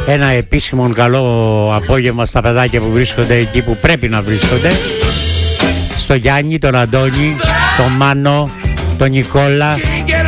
ένα επίσημο καλό απόγευμα στα παιδάκια που βρίσκονται εκεί που πρέπει να βρίσκονται. Στο Γιάννη, τον Αντώνη, τον Μάνο, τον Νικόλα,